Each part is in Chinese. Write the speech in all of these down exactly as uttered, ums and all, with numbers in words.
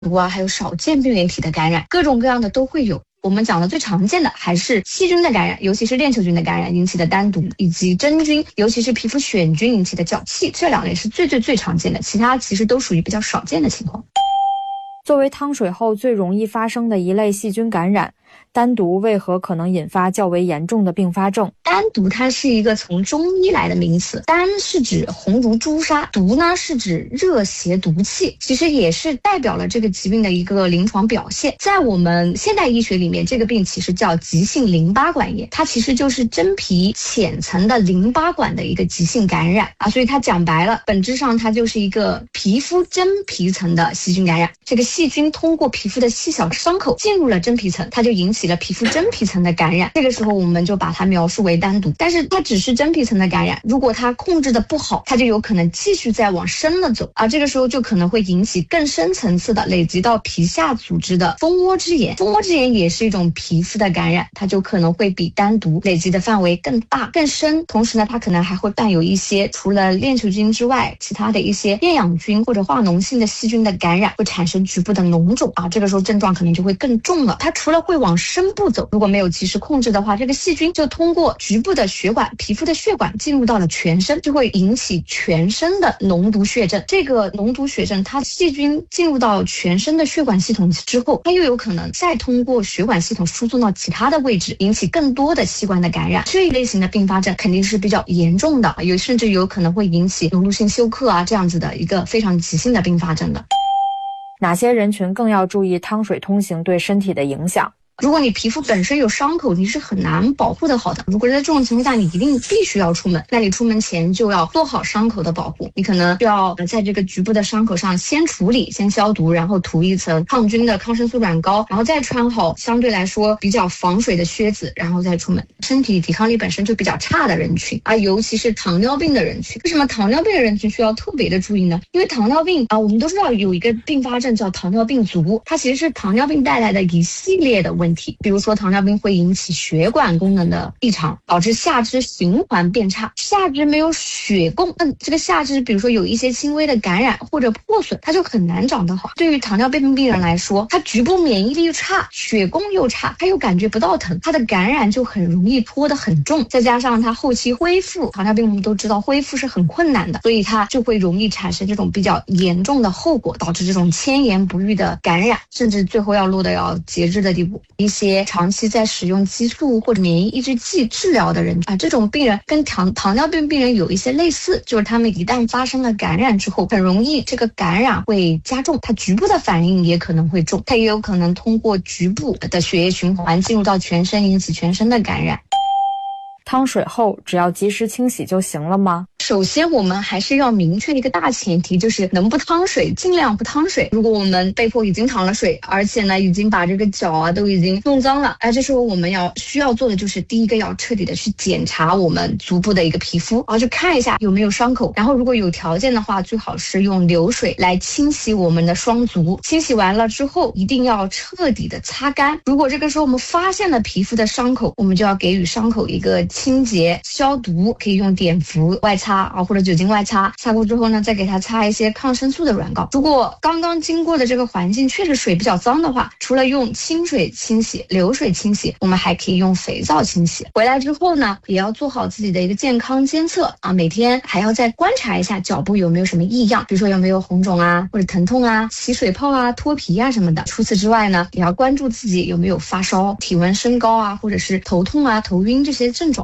毒啊，还有少见病原体的感染，各种各样的都会有。我们讲的最常见的还是细菌的感染，尤其是链球菌的感染引起的单毒，以及真菌，尤其是皮肤癣菌引起的脚气，这两类是最最最常见的，其他其实都属于比较少见的情况。 作为汤水后最容易发生的一类细菌感染，单毒为何可能引发较为严重的并发症？ 单毒它是一个从中医来的名词，单是指红如朱砂，毒呢是指热邪毒气，其实也是代表了这个疾病的一个临床表现。在我们现代医学里面，这个病其实叫急性淋巴管炎，它其实就是真皮浅层的淋巴管的一个急性感染啊，所以它讲白了，本质上它就是一个皮肤真皮层的细菌感染。这个细菌通过皮肤的细小伤口进入了真皮层，它就引起了皮肤真皮层的感染，这个时候我们就把它描述为单毒。但是它只是真皮层的感染，如果它控制的不好，它就有可能继续再往深了走啊，这个时候就可能会引起更深层次的累积到皮下组织的蜂窝之炎。蜂窝之炎也是一种皮肤的感染，它就可能会比单毒累积的范围更大更深，同时呢它可能还会伴有一些除了链球菌之外其他的一些厌氧菌或者化脓性的细菌的感染，会产生局部的脓肿啊，这个时候症状可能就会更重了。它除了会往深部走，如果没有及时控制的话，这个细菌就通过局部的血管皮肤的血管进入到了全身，就会引起全身的脓毒血症。这个脓毒血症它细菌进入到全身的血管系统之后，它又有可能再通过血管系统输送到其他的位置，引起更多的器官的感染。这一类型的并发症肯定是比较严重的，有甚至有可能会引起脓毒性休克啊，这样子的一个非常急性的并发症的。 哪些人群更要注意汤水通行对身体的影响？ 如果你皮肤本身有伤口，你是很难保护的好的。如果在这种情况下你一定必须要出门，那你出门前就要做好伤口的保护。你可能就要在这个局部的伤口上先处理，先消毒，然后涂一层抗菌的抗生素软膏，然后再穿好相对来说比较防水的靴子，然后再出门。身体抵抗力本身就比较差的人群啊，尤其是糖尿病的人群。为什么糖尿病的人群需要特别的注意呢？因为糖尿病啊，我们都知道有一个并发症叫糖尿病足，它其实是糖尿病带来的一系列的问题。比如说糖尿病会引起血管功能的异常，导致下肢循环变差，下肢没有血供，那这个下肢比如说有一些轻微的感染或者破损，它就很难长得好。对于糖尿病病人来说，他局部免疫力又差，血供又差，他又感觉不到疼，他的感染就很容易拖得很重，再加上他后期恢复，糖尿病我们都知道恢复是很困难的，所以他就会容易产生这种比较严重的后果，导致这种千言不愈的感染，甚至最后要落得要截肢的地步。一些长期在使用激素或者免疫抑制剂治疗的人啊，这种病人跟糖糖尿病病人有一些类似，就是他们一旦发生了感染之后，很容易这个感染会加重，它局部的反应也可能会重，它也有可能通过局部的血液循环进入到全身，引起全身的感染。 汤水后只要及时清洗就行了吗？ 首先我们还是要明确一个大前提，就是能不汤水尽量不汤水。如果我们被迫已经淌了水，而且呢已经把这个脚啊都已经弄脏了，哎，这时候我们要需要做的就是第一个要彻底的去检查我们足部的一个皮肤，然后去看一下有没有伤口，然后如果有条件的话，最好是用流水来清洗我们的双足。清洗完了之后一定要彻底的擦干。如果这个时候我们发现了皮肤的伤口，我们就要给予伤口一个清洁消毒，可以用碘伏外擦啊，或者酒精外擦，擦过之后呢，再给它擦一些抗生素的软膏。如果刚刚经过的这个环境确实水比较脏的话，除了用清水清洗、流水清洗，我们还可以用肥皂清洗。回来之后呢，也要做好自己的一个健康监测啊，每天还要再观察一下脚部有没有什么异样，比如说有没有红肿啊，或者疼痛啊、起水泡啊、脱皮啊什么的。除此之外呢，也要关注自己有没有发烧、体温升高啊，或者是头痛啊、头晕这些症状。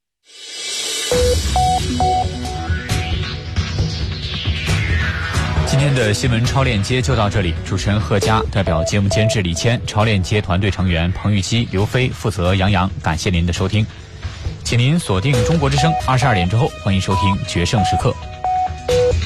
今天的新闻超链接就到这里，主持人贺佳代表节目监制李谦，超链接团队成员彭玉熙、刘飞，负责杨洋，感谢您的收听，请您锁定中国之声二十二点之后，欢迎收听决胜时刻。